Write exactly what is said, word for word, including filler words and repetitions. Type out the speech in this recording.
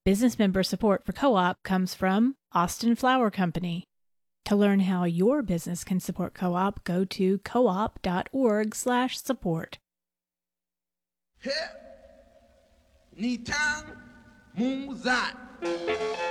Business member support for Co-op comes from Austin Flower Company. To learn how your business can support Co-op, go to coop.org slash support. Nitang Muzat.